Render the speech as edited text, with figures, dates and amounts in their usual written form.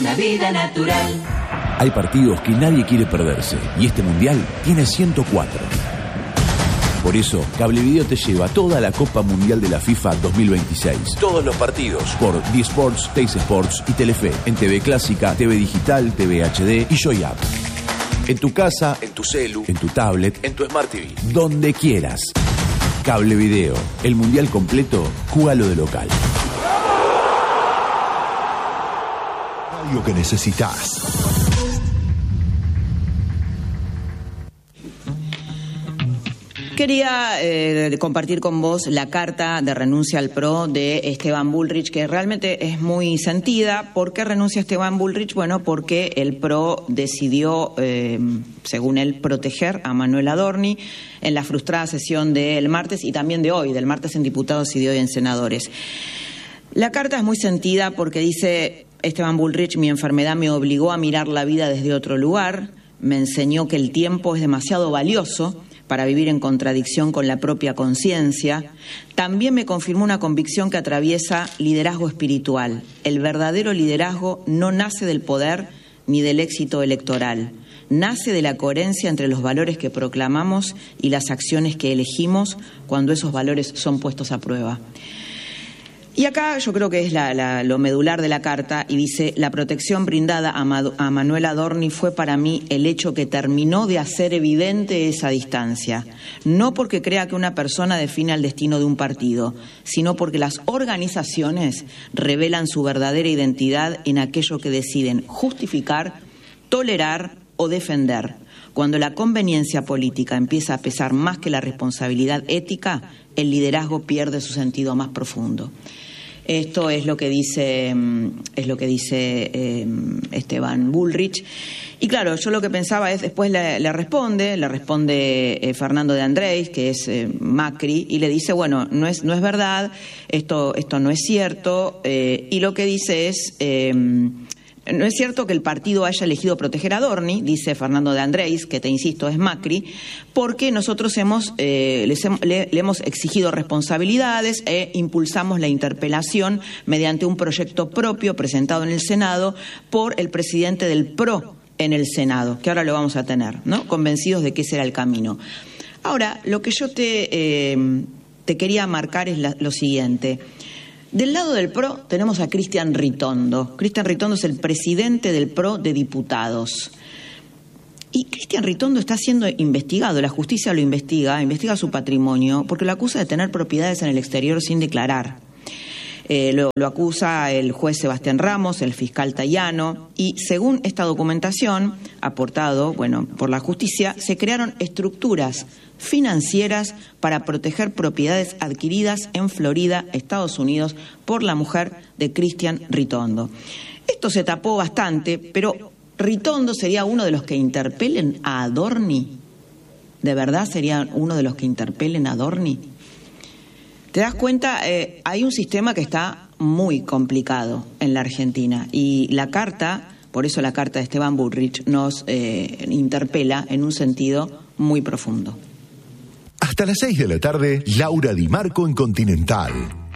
la vida natural. Hay partidos que nadie quiere perderse y este mundial tiene 104. Por eso, Cablevideo te lleva toda la Copa Mundial de la FIFA 2026. Todos los partidos por D-Sports, Teis Sports y Telefe. En TV Clásica, TV Digital, TV HD y Joy App. En tu casa, en tu celu, en tu tablet, en tu Smart TV. Donde quieras. Cablevideo. El mundial completo, júgalo de local. Algo que necesitas. Quería compartir con vos la carta de renuncia al PRO de Esteban Bullrich, que realmente es muy sentida. ¿Por qué renuncia Esteban Bullrich? Bueno, porque el PRO decidió, según él, proteger a Manuel Adorni en la frustrada sesión del martes y también de hoy, del martes en diputados y de hoy en senadores. La carta es muy sentida porque dice Esteban Bullrich: mi enfermedad me obligó a mirar la vida desde otro lugar, me enseñó que el tiempo es demasiado valioso para vivir en contradicción con la propia conciencia. También me confirmó una convicción que atraviesa liderazgo espiritual. El verdadero liderazgo no nace del poder ni del éxito electoral. Nace de la coherencia entre los valores que proclamamos y las acciones que elegimos cuando esos valores son puestos a prueba. Y acá yo creo que es lo medular de la carta, y dice: la protección brindada a Manuel Adorni fue para mí el hecho que terminó de hacer evidente esa distancia. No porque crea que una persona defina el destino de un partido, sino porque las organizaciones revelan su verdadera identidad en aquello que deciden justificar, tolerar o defender. Cuando la conveniencia política empieza a pesar más que la responsabilidad ética, el liderazgo pierde su sentido más profundo. Esto es lo que dice Esteban Bullrich. Y claro, yo lo que pensaba es, después le responde Fernando de Andrés, que es Macri, y le dice: bueno, no es verdad, esto no es cierto, y lo que dice es: no es cierto que el partido haya elegido proteger a Adorni, dice Fernando de Andrés, que te insisto es Macri, porque nosotros le hemos exigido responsabilidades e impulsamos la interpelación mediante un proyecto propio presentado en el Senado por el presidente del PRO en el Senado, que ahora lo vamos a tener, ¿no? Convencidos de que ese era el camino. Ahora, lo que yo te quería marcar es lo siguiente. Del lado del PRO tenemos a Cristian Ritondo. Cristian Ritondo es el presidente del PRO de diputados. Y Cristian Ritondo está siendo investigado, la justicia lo investiga su patrimonio, porque lo acusa de tener propiedades en el exterior sin declarar. Lo acusa el juez Sebastián Ramos, el fiscal Tayano, y según esta documentación aportado, por la justicia, se crearon estructuras financieras para proteger propiedades adquiridas en Florida, Estados Unidos, por la mujer de Cristian Ritondo. Esto se tapó bastante, pero Ritondo sería uno de los que interpelen a Adorni. ¿De verdad sería uno de los que interpelen a Adorni? ¿Te das cuenta? Hay un sistema que está muy complicado en la Argentina, y la carta, por eso la carta de Esteban Bullrich, nos interpela en un sentido muy profundo. Hasta las 6 de la tarde, Laura Di Marco en Continental.